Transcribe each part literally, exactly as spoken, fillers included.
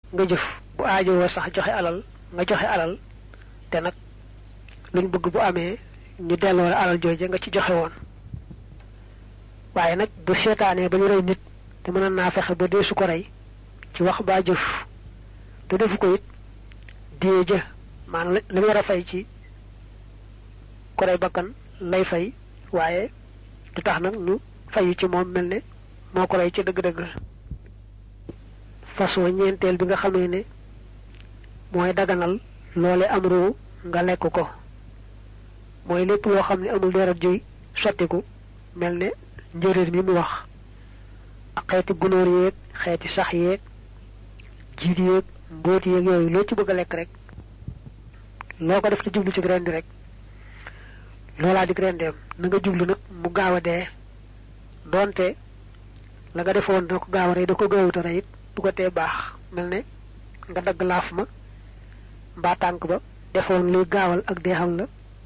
nga jëf bu aajowoo sax joxe alal nga joxe alal te nag luñ bëgg bu amee ñu delloo la alal jooje nga ci joxe woon waaye nag bu seetaanee ba ñu rey nit te mën naa fexe ba dee su ko rey ci wax baa jëf te defu ko it dee ja maanaam li mu war a fay ci ko rey bakkan lay fay waaye du tax nag ñu fayu ci moom mel ne moo ko rey ci dëgg-dëgg. façon ñeenteel bi nga xamee ne mooy daganal loole am ruu nga lekk ko mooy lépp loo xam ne amul deret juy sottiku mel ne njëréer mi mu wax ak xeeti gunóor yeeg xeeti sax yeeg jiit yeeg mbóot yeeg yooyu loo ci bëgg a lekk rek loo ko def te jublu ci rendi rek loolaa di rendeem na nga jublu nag mu gaaw a dee doonte la nga defoon dina ko gaaw a rey da ko gaawuta rey it du ko tee baax mel ne nga dagg laaf ma mbaa tànk ba defoon luy gaawal ak dee xam la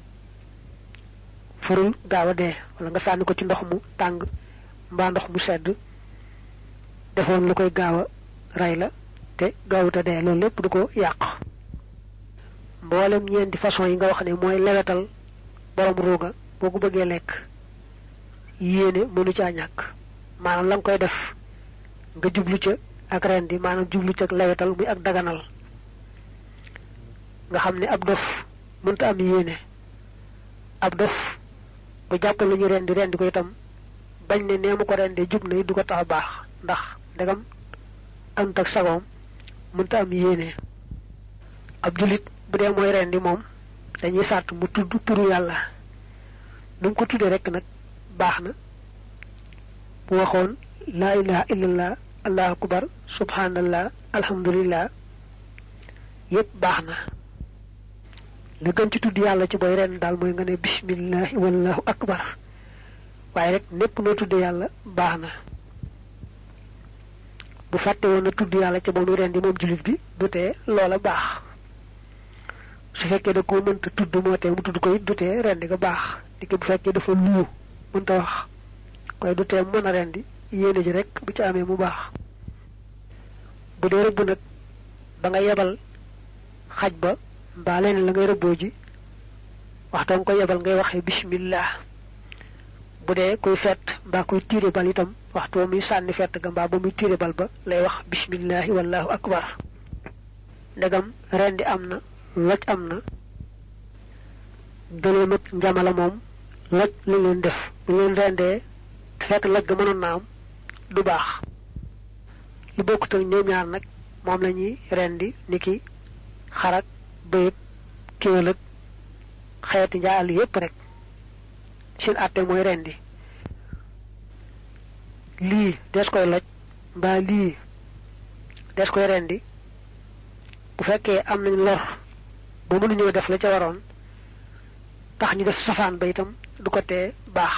farul gaaw a dee wala nga sànni ko ci ndox mu tàng mbaa ndox mu sedd defoon lu koy gaaw a rey la te gaawuta dee loolu lépp du ko yàq. mboolem ñeenti façon yi nga wax ne mooy lewetal borom ruuga boo ko bëggee lekk yéene mënu caa ñàkk maanaam la nga koy def nga jublu ca ak rendi maanaam jublu ca ak lewetal muy ak daganal nga xam ne ab dof mënta am yéene ab dof bu jàpp lu ñu rendi rendi ko itam bañ ne nee mu ko rendee jub na du ko tax a baax ndax ndegam amut ak sagoom mënta am yéene. ab julit bu dee mooy rendi moom dañuy sàrt mu tudd turu yàlla nu mu ko tuddee rek nag baax na bu waxoon laa ilaha illallah allahu akbar subhanallah alhamdulillah yépp baax na. la gën ci tudd yàlla ci booy ren daal mooy nga ne bismillahi wallahu akbar waaye rek népp noo tudd yàlla baax na. bu fàtte woon na tudd yàlla ca ba muy rendi moom jullit bi du tee loola baax su fekkee da koo mënta tudd moo tee mu tudd ko it du tee rendi nga baax di ko bu fekkee dafa luu mënta wax koy du tee mu mën a rendi yéene ji rek bu ci amee mu baax. bu dee rëbb nag ba nga yebal xaj ba mbaa leneen la ngay rëbboo ji waxtu nga ko yebal ngay waxee bismillah. bu dee kuy fett mbaa kuy tiire bal itam waxtu ba muy sànni fett ga mbaa ba muy tiire bal ba lay wax bismillahi wallahu akbar. ndegam rendi am na loj am na gëléem ak njamala moom loj li leen def bu leen rendee te fekk loj ga mënoon na am du baax. li bokkut ak ñoom ñaar nag moom la ñuy rendi niki xarak bëyëg kéwél ak xeeti njaal yépp rek seen àtte mooy rendi. lii des koy loj mbaa lii des koy rendi bu fekkee am nañ lor ba mënuñoo def la ca waroon tax ñu def safaan ba itam du ko tee baax.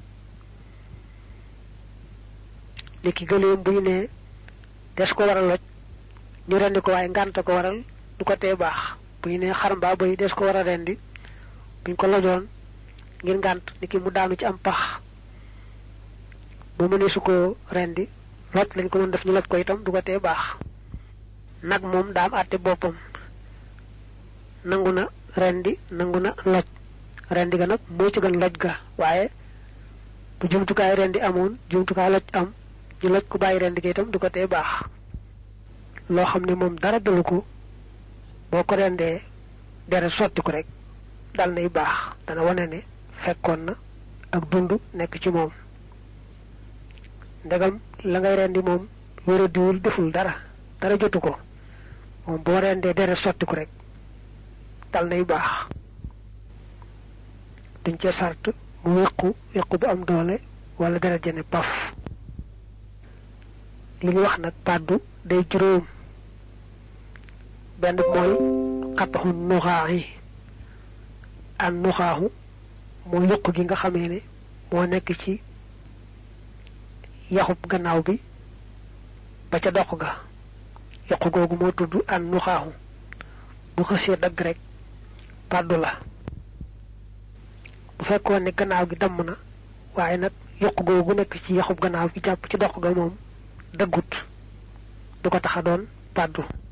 léegi gëléem bu ñu nee des ko war a loj ñu rendi ko waaye ngànte ko waral du ko tee baax. bu ñu nee xar mbaa bëy des ko war a rendi buñ ko lojoon ngir ngànt ni ki mu daanu ci am pax bu mënee su ko rendi loj lañ ko doon def ñu loj ko itam du ko tee baax. nag moom daa am àtte boppam nangu na rendi nangu na loj rendi ga nag moo ci gën loj ga waaye bu jumtukaay rendi amoon jumtukaay loj am ñu loj ko bàyyi rendi ga itam du ko tee baax. loo xam ne moom dara dalu ko boo ko rendee deret sotti ko rek dal nay baax dana wane ne fekkoon na ak dund nekk ci moom. ndegam la ngay rendi moom wéra diwul deful dara dara jotu ko moom boo rendee deret sotti ko rek dal nay baax. duñ ca sart mu wéqu wéqu bu am doole wala deret jene paf. li ñu wax nag pàddu day juróom benn mooy xattaxu nuxaax yi an nuxaaxu mooy yuq gi nga xamee ne moo nekk ci yaxub gannaaw bi ba ca dox ga yuq googu moo tudd an nuxaaxu bu xësee dagg rek pàddu la. bu fekkoon ne gannaaw gi damm na waaye nag yuq googu nekk ci yaxub gannaaw bi jàpp ci dox ga moom daggut du ko tax a doon pàddu.